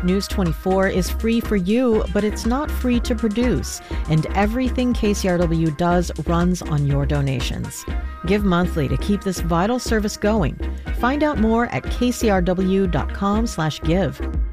News 24 is free for you, but it's not free to produce, and everything KCRW does runs on your donations. Give monthly to keep this vital service going. Find out more at kcrw.com/give.